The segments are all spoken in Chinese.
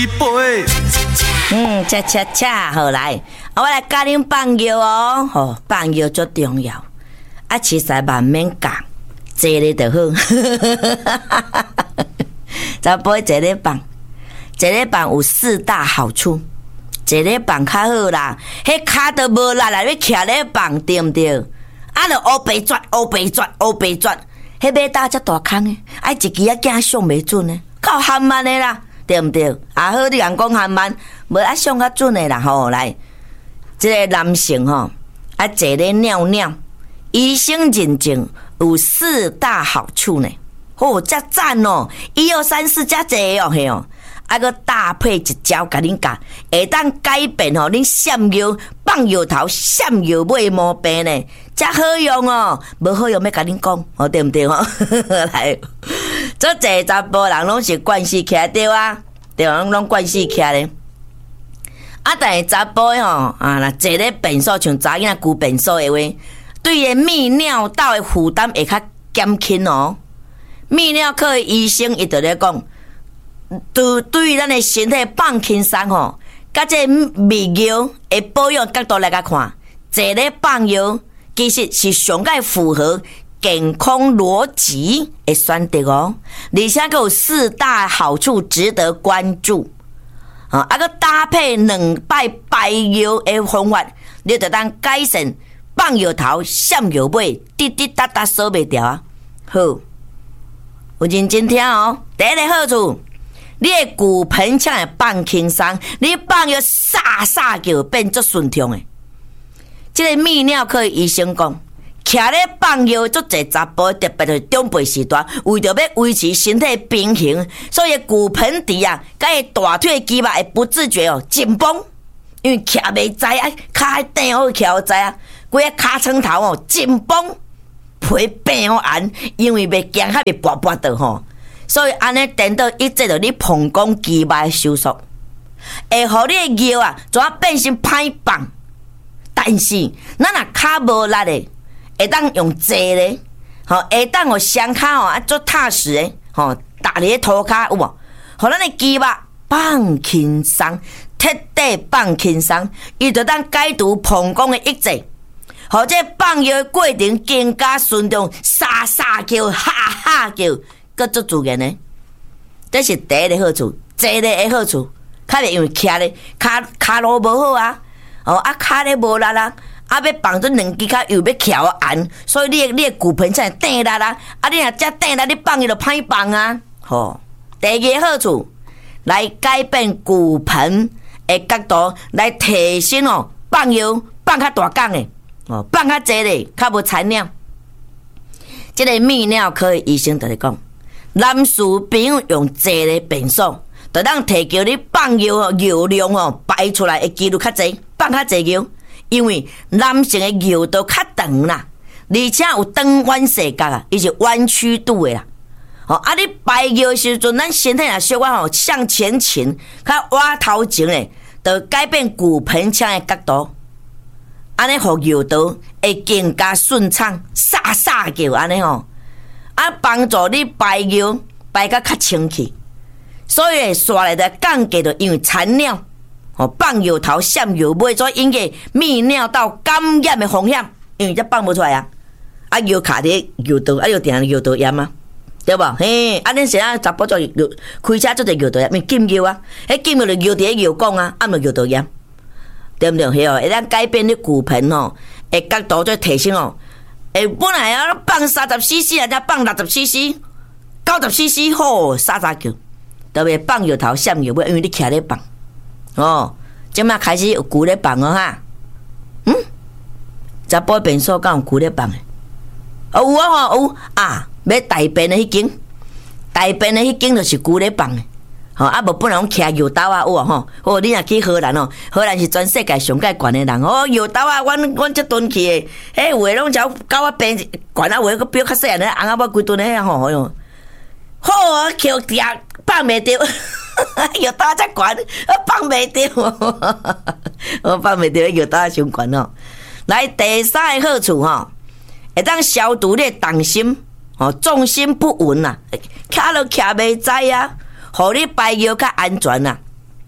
恰恰恰，好来，我来教恁放药哦。吼，放药最重要。啊，其实慢免讲，坐咧就好。查甫坐咧放，坐咧放有4大好处。坐咧放较好啦，迄骹都无力啦，要徛咧放对毋对？啊，就乌白转，乌白转，乌白转，迄马达遮大空诶，爱一支仔囝上袂准诶，够含慢诶啦。对毋对？啊好，你人讲含慢，无啊上较准诶啦吼。来，即个男性吼，啊坐咧尿尿，医生认证有4大好处呢。哦，遮赞哦，1、2、3、4遮济哦，嘿哦。啊个搭配一招，甲恁教，会当改变吼恁闪药、放药头、闪药尾毛病呢，遮好用哦。无好用要甲恁讲，哦对毋对吼？来。做济查甫人拢是惯死起来对啊，对啊，拢惯死起来咧。啊，但是查甫吼啊，若坐咧便所像查囡仔旧便所的话，对于泌尿道的负担会较减轻哦。泌尿科的医生伊就咧讲，对于咱的身体放轻松吼，甲这泌尿的保养角度来甲看，坐咧放药其实是上界符合健康逻辑的选择哦，而且还有4大好处值得关注。啊，个搭配2摆排药的方法，你就当改善放药头、闪药尾，滴滴答答扫袂掉啊。好，有认真听哦。第一个好处，你的骨盆腔会放轻松，你放药撒撒叫变足顺畅的。这个泌尿科医生讲。徛咧放药，足侪查甫，特别是长辈时代，为着要维持身体平衡，所以骨盆底啊，甲伊大腿肌肉会不自觉哦紧绷，因为徛袂知啊，骹顶好徛好知啊，规个骹床头哦紧绷，皮变好硬，因为袂行较袂拔拔到吼，所以安尼等到一直着你膀胱肌肉收缩，会互你的药啊，怎变成歹放？但是咱若骹无力的。会当用坐咧，吼，会当互双骹吼啊做踏实诶，吼，踏咧涂骹有无？互咱诶肌肉放轻松，彻底放轻松，伊就当解除膀胱诶抑制，互这放药诶过程更加顺畅，沙沙叫，哈哈叫，搁足自然诶。这是第一个好处，坐咧诶好处，较袂因为徛咧骹路无好啊，哦啊骹咧无力啦。啊，要放做2支骹又要徛硬，所以你的骨盆才会顶力啦。啊，你若遮顶力，你放伊就歹放啊。吼，第二个好处，来改变骨盆的角度，来提升哦，放药放较大缸的，哦，放较济咧，较无残尿。这个泌尿科的医生就咧讲，男士朋友用坐咧便所，就当提高你放药哦药量哦排出来的几率较济，放较济药。因为男性的尿道较长啦，而且有长弯细角啊，伊是弯曲度的啦。哦，啊，你排尿时阵，咱身体若小可吼向前倾，较歪头前咧，就改变骨盆腔的角度，安尼互尿道会更加顺畅，撒撒叫安尼吼，啊，帮助你排尿排甲较清气。所以刷来的降低着因为残尿。哦，放药头、闪药尾，所以引起泌尿道感染的风险，因为这放不出来啊！啊，药卡伫药道，啊，又定药道炎啊，对无？嘿，啊，恁现在查甫做药开车做者药道炎，咪禁药啊？迄禁药就药伫咧药管啊，按着药道炎，对毋对？嘿哦，会当改变你骨盆哦，诶角度再提升哦。诶，本来啊放30cc 啊，才放60cc、90cc， 吼，沙沙叫，特别放药头、闪药尾，因为你徛咧放。哦，即马开始有牛咧放哦哈，查甫便所敢有牛咧放诶？哦有啊吼有啊，要大便的迄间，大便的迄间就是牛咧放诶。吼啊无本来拢徛药斗啊有啊吼，哦你若去荷兰哦，荷兰是全世界上界悬诶人哦，药斗啊，阮这顿去诶，迄有诶拢只狗啊病悬啊，有诶个表较细汉咧，红啊尾规顿诶吼哟，好啊，扣定放袂着。药刀才悬，放袂着，我放袂着，药刀伤悬哦。来第三个好处吼，会当消除你的重心，哦，重心不稳呐，徛落徛袂知啊，互你排药较安全呐。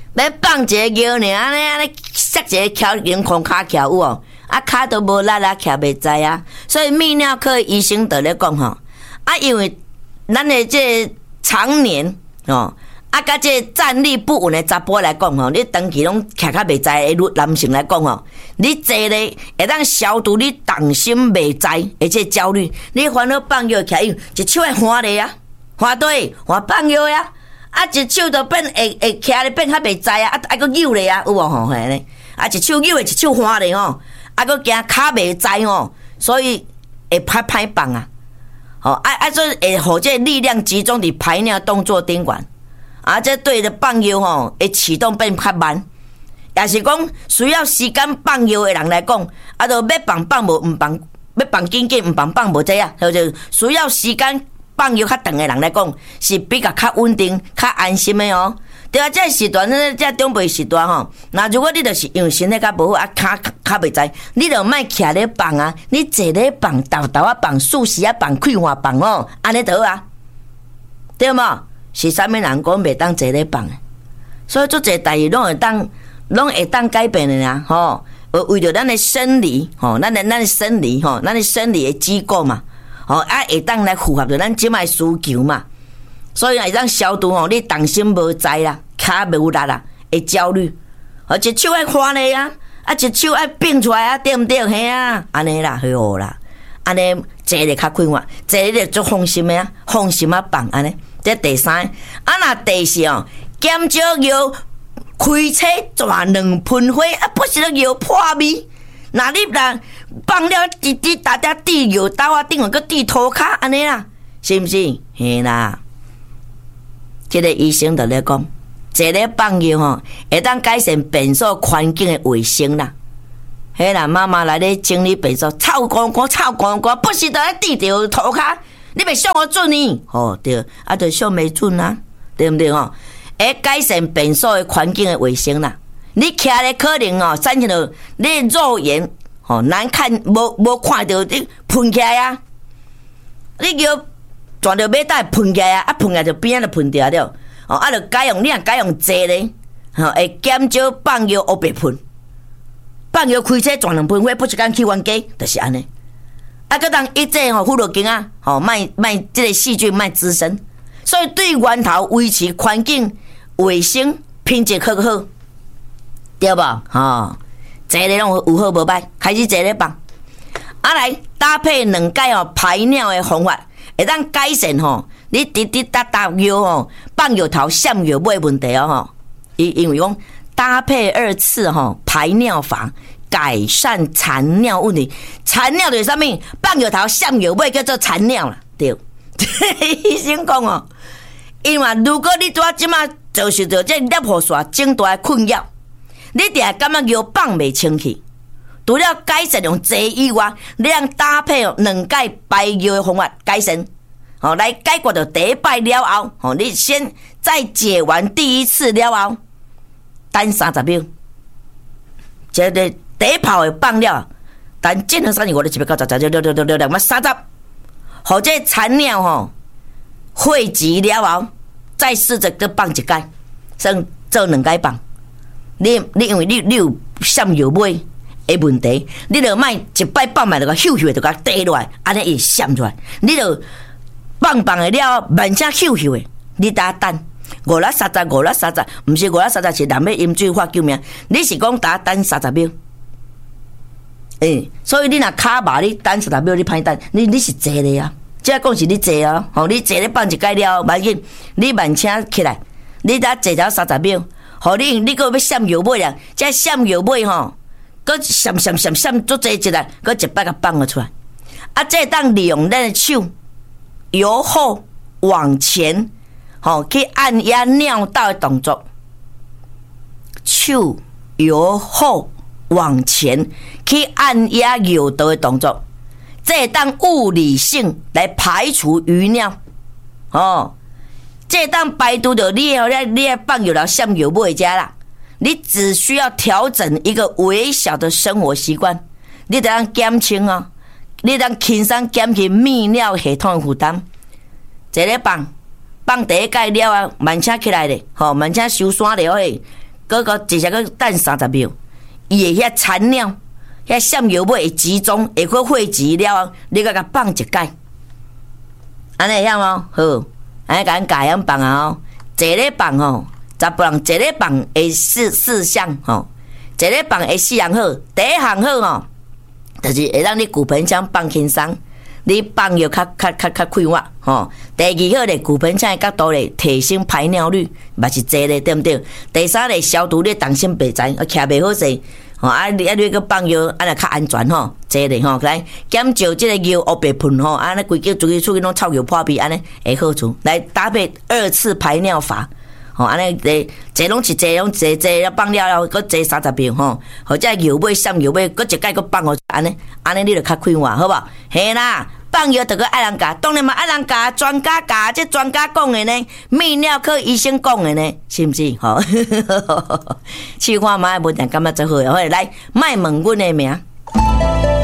要放一个尿呢，安尼塞一个翘凌空骹翘有哦，啊骹都无力啊，徛袂知啊。所以泌尿科医生就咧讲吼，啊因为咱的这常年哦。啊，甲这站立不稳的查甫来讲吼，你长期拢徛较袂知的男性来讲吼，你坐咧会当消除你动心袂知，而且焦虑。你烦恼放药起来，一手会翻咧啊，翻对，翻放药呀，啊一手就变会徛咧变较袂知啊，啊搁扭咧啊，有无吼？嘿咧，啊一手扭咧，一手翻咧吼，啊搁惊骹袂知吼，所以会歹放啊，吼所以会互这力量集中伫排尿动作顶管。啊，这对着放药吼，会启动变较慢，也是讲需要时间放药的人来讲，啊，就要放无唔放，要放紧唔放无这样，就需要时间放药较长的人来讲，是比较稳定、较安心的哦。对啊，这时段这长辈时段吼，那如果你就是因为身体较无好啊，骹袂知，你就莫徛咧放啊，你坐咧放，豆啊放，竖时啊放，开花放哦，安尼就好啊，对吗？是啥物人讲袂当坐咧放，所以做这代志拢会当改变的啦，吼。为着咱的生理，吼，咱的生理，吼，咱的生理的机构嘛，吼，啊会当来符合着咱即卖需求嘛，所以会当消除吼你动心无知啦，骹无力啦，会焦虑，一手爱翻咧啊，啊一手爱并出来啊，对毋对？嘿啊，安尼啦，好啦，安尼坐咧较快活，坐咧就放心的啊，放心啊放安尼。这第三，啊那第四哦，减少药开车转两喷火，啊不是药破味。那你若放了滴大家滴药刀啊，顶下个滴涂骹安尼啦，是毋是？嘿啦，这个医生就咧讲，坐咧放药吼，会当改善便所环境的卫生啦。嘿啦，妈妈来咧整理便所，臭光光，不是在滴着涂骹。你袂上我准呢？哦对，啊就上袂准啊，对毋对吼？会改善便所的环境的卫生啦。你徛咧可能哦，产生了你肉眼哦难看，无看到你喷起来啊！你叫转着马袋喷起来啊，喷起来就边仔就喷掉了。哦，啊就改用你若改用坐咧，吼会减少放药乌白喷，放药开车转两喷火，不一工去冤家，就是安尼。啊，佮当一切吼，护路镜啊，吼，卖这个细菌卖滋生，所以对源头维持环境卫生品质较好，对无？吼，坐咧拢有好无歹，开始坐咧放，啊来搭配两解吼排尿的方法，会当改善吼你滴滴答答药吼放药头闪药尾问题哦吼，因为讲搭配2次吼排尿法。改善残尿问题，残尿就是啥物？放药头、闪药尾叫做残尿啦，对。医生讲哦，因为如果你拄仔即马就是着这尿壶线整大的困扰，你定会感觉药放袂清气。除了改善用坐以外，你通搭配两解排药的方法改善，好来解决到第一摆了后，好你先再解完第一次了后，等30秒，这个。第一泡会放了，但正常3、5、6、7、8、9、10、11、12、13、30，或者残尿吼汇集了后，再试着再放一解，算做2解放。你因为你有闪药尾的问题，你就莫一摆放满就个咻咻就个跌落来，安尼会闪出来。你就放的了，慢声咻咻的，你打等。5粒30，5粒30，毋是5粒30是人要饮水法救命，你是讲打等30秒。所以你若骹麻，你等30秒你歹等，你是坐咧啊？即讲是你坐啊，吼，你坐咧放一解了，慢紧，你慢请起来，你搭坐了30秒，互你搁要闪药尾啊，这闪药尾吼，搁闪做坐一来，搁一摆甲放了出来，啊，这当利用咱的手由后往前，吼，去按压尿道的动作，手由后。往前去按压尿道的动作，这当物理性来排除余尿，哦，这当排除掉你放药了闪药尾遮啦。你只需要调整一个微小的生活习惯，你就当减轻哦，你当轻松减轻泌尿系统的负担。坐咧放第一解了啊，慢请起来咧，吼，慢请收山了嘿。 一下个等30秒，伊的遐残尿、遐闪药尾会集中，会去汇集了后，你甲放一解，安尼会晓无？好，安尼甲咱家样放啊吼，一日放吼，查甫人一日放会四项吼，一日放会4项好，第一项好吼，就是会让你骨盆腔放轻松。你放药较快活吼。第二好咧，骨盆腔的角度咧，提升排尿率，嘛是这咧，对不对？第三咧，消毒你当心白知，徛袂好势吼。你个放药，安尼较安全吼，这咧吼，来减少这个药黑白喷吼，安尼规个出去拢臭油破皮，安尼会好处。来搭配2次排尿法。吼，安尼坐拢是坐放了，搁坐30秒吼，或者药尾闪药尾，搁一摆搁放互安尼你就较快活，好无？嘿啦，放药着个爱人教，当然嘛爱人教，专家教，这专家讲的呢，泌尿科医生讲的呢，是毋是？吼，试看卖问题，感觉真好，来，莫问阮的名。